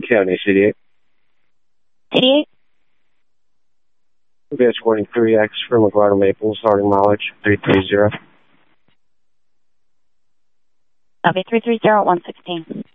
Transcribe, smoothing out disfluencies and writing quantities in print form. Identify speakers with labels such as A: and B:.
A: County, CD8.
B: CD8?
A: Advance warning 3X for McGuire Maple, starting mileage 330.
B: Okay, 330 at 116.